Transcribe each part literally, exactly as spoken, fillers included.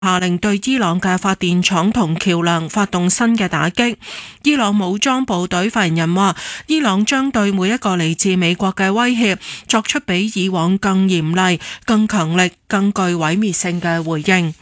下令對伊朗嘅發電廠同橋樑發動新嘅打擊。伊朗武裝部隊發言人話，伊朗將對每一個嚟自美國嘅威脅作出比以往更嚴厲、更強力、更具毀滅性嘅回應。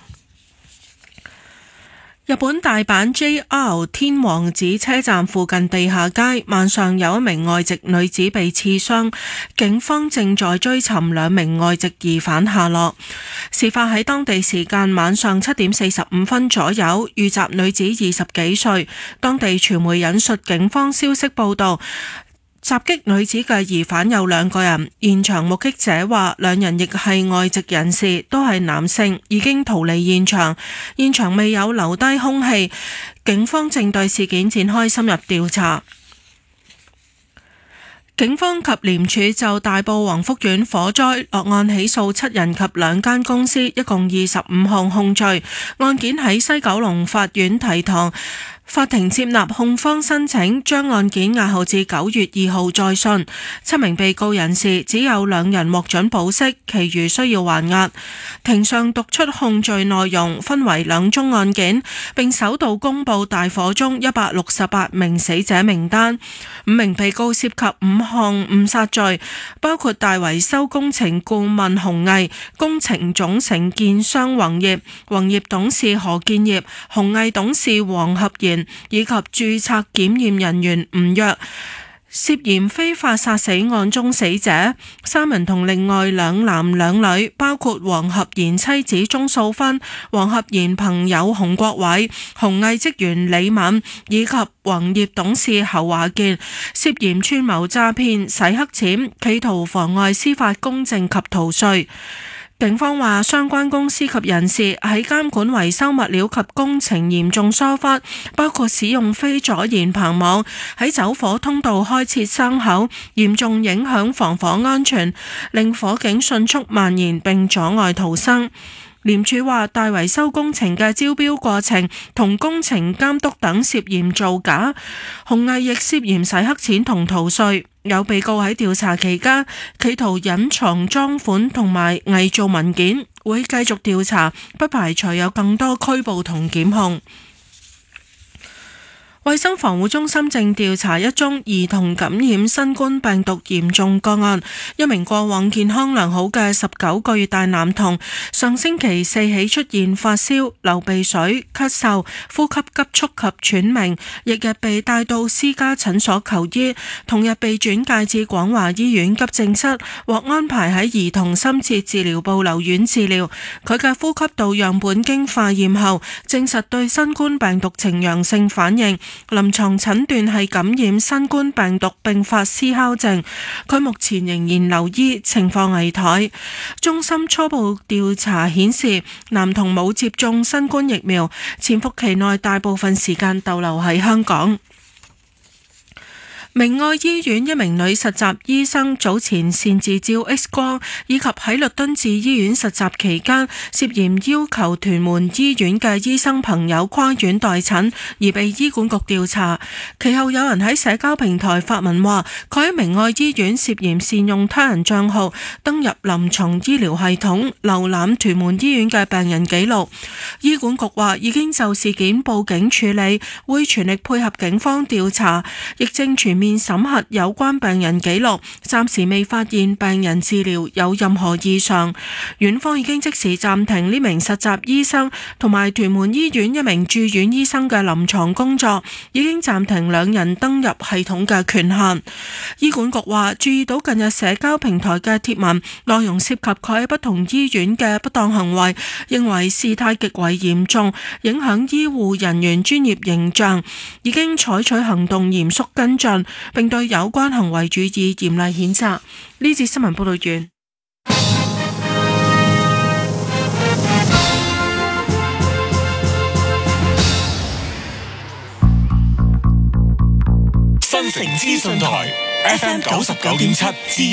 日本大阪 J R 天王寺車站附近地下街，晚上有一名外籍女子被刺傷，警方正在追尋兩名外籍疑犯下落。事發喺當地時間晚上七點四十五分左右，遇襲女子二十幾歲。當地傳媒引述警方消息報道，襲擊女子嘅疑犯有兩個人，現場目擊者話兩人亦係外籍人士，都係男性，已經逃離現場，現場未有留低兇器，警方正對事件展開深入調查。警方及廉署就大埔宏福苑火災落案起訴七人及兩間公司，一共二十五項控罪，案件喺西九龍法院提堂。法庭接納控方申請，將案件押後至九月二號再訊。七名被告人士只有兩人獲准保釋，其餘需要還押。庭上讀出控罪內容，分為兩宗案件，並首度公布大火中一百六十八名死者名單。五名被告涉及五項誤殺罪，包括大維修工程顧問洪毅、工程總承建商宏業、宏業董事何建業、洪毅董事黃合賢以及註冊檢驗人員吳躍，涉嫌非法殺死案中死者。三人同另外兩男兩女，包括黃合賢妻子鍾素芬、黃合賢朋友洪國偉、洪毅職員李敏以及宏業董事侯華健，涉嫌串謀詐騙、洗黑錢、企圖妨礙司法公正及逃稅。警方話，相關公司及人士喺監管維修物料及工程嚴重疏忽，包括使用非阻燃棚網喺走火通道開設生口，嚴重影響防火安全，令火警迅速蔓延並阻礙逃生。廉署話，大維修工程嘅招標過程同工程監督等涉嫌造假，洪毅亦涉嫌洗黑錢同逃稅。有被告喺調查期間企圖隱藏贓款同埋偽造文件，會繼續調查，不排除有更多拘捕同檢控。衛生防護中心正調查一宗兒童感染新冠病毒嚴重個案，一名過往健康良好嘅十九個月大男童，上星期四起出現發燒、流鼻水、咳嗽、呼吸急促及喘鳴，翌日被帶到私家診所求醫，同日被轉介至廣華醫院急症室，獲安排喺兒童深切治療部留院治療。佢嘅呼吸道樣本經化驗後，證實對新冠病毒呈陽性反應。臨床診斷係感染新冠病毒並發思考症，佢目前仍然留醫，情況危殆。中心初步調查顯示，男童冇接種新冠疫苗，潛伏期內大部分時間逗留喺香港。明愛醫院一名女實習醫生早前擅自照 X 光，以及喺律敦治醫院實習期間涉嫌要求屯門醫院嘅醫生朋友跨院代診，而被醫管局調查。其後有人喺社交平台發文話，佢喺明愛醫院涉嫌善用他人帳號登入臨床醫療系統，瀏覽屯門醫院嘅病人記錄。醫管局話已經就事件報警處理，會全力配合警方調查，亦正全面審核有關病人記錄，暫時未發現病人治療有任何異常。院方已經即時暫停呢名實習醫生同埋屯門醫院一名住院醫生嘅臨床工作，已經暫停兩人登入系統嘅權限。醫管局話注意到近日社交平台嘅貼文內容涉及佢喺不同醫院嘅不當行為，認為事態極為嚴重，影響醫護人員專業形象，已經採取行動嚴肅跟進，並對有關行為予以嚴厲譴責。呢節新聞報道完。 新城資訊台 F M 九十九點七。